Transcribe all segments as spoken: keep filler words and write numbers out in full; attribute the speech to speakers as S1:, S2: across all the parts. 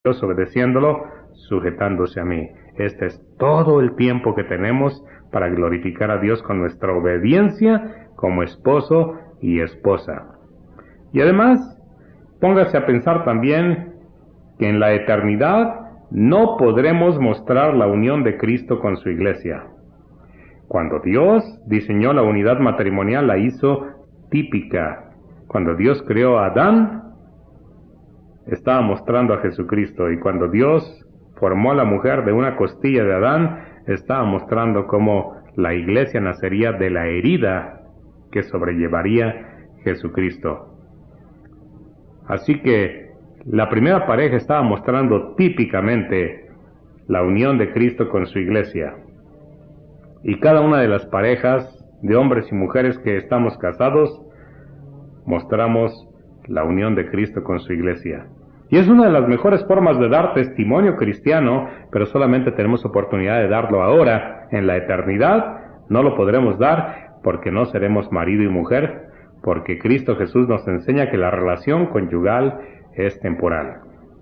S1: Dios, obedeciéndolo, sujetándose a mí. Este es todo el tiempo que tenemos para glorificar a Dios con nuestra obediencia como esposo y esposa. Y además, póngase a pensar también que en la eternidad no podremos mostrar la unión de Cristo con su iglesia. Cuando Dios diseñó la unidad matrimonial, la hizo típica. Cuando Dios creó a Adán, estaba mostrando a Jesucristo. Y cuando Dios formó a la mujer de una costilla de Adán, estaba mostrando cómo la iglesia nacería de la herida que sobrellevaría Jesucristo. Así que la primera pareja estaba mostrando típicamente la unión de Cristo con su iglesia. Y cada una de las parejas de hombres y mujeres que estamos casados, mostramos la unión de Cristo con su iglesia. Y es una de las mejores formas de dar testimonio cristiano, pero solamente tenemos oportunidad de darlo ahora. En la eternidad no lo podremos dar porque no seremos marido y mujer, porque Cristo Jesús nos enseña que la relación conyugal es temporal.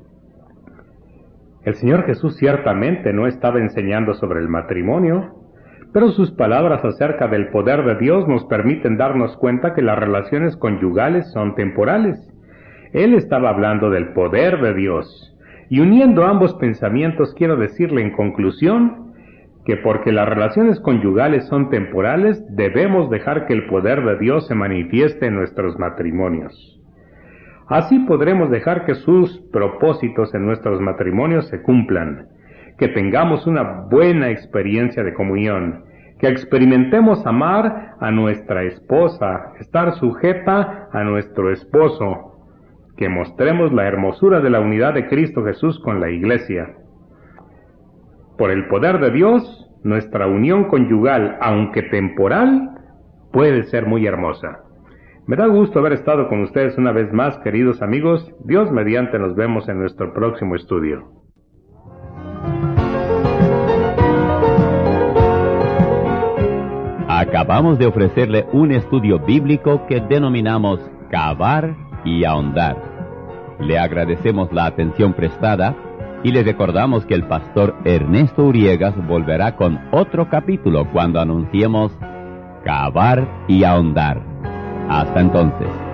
S1: El Señor Jesús ciertamente no estaba enseñando sobre el matrimonio, pero sus palabras acerca del poder de Dios nos permiten darnos cuenta que las relaciones conyugales son temporales. Él estaba hablando del poder de Dios, y uniendo ambos pensamientos quiero decirle en conclusión que porque las relaciones conyugales son temporales, debemos dejar que el poder de Dios se manifieste en nuestros matrimonios. Así podremos dejar que sus propósitos en nuestros matrimonios se cumplan, que tengamos una buena experiencia de comunión, que experimentemos amar a nuestra esposa, estar sujeta a nuestro esposo, que mostremos la hermosura de la unidad de Cristo Jesús con la iglesia. Por el poder de Dios, nuestra unión conyugal, aunque temporal, puede ser muy hermosa. Me da gusto haber estado con ustedes una vez más, queridos amigos. Dios mediante nos vemos en nuestro próximo estudio.
S2: Acabamos de ofrecerle un estudio bíblico que denominamos Cavar y Ahondar. Le agradecemos la atención prestada y le recordamos que el pastor Ernesto Uriegas volverá con otro capítulo cuando anunciemos Cavar y Ahondar. Hasta entonces.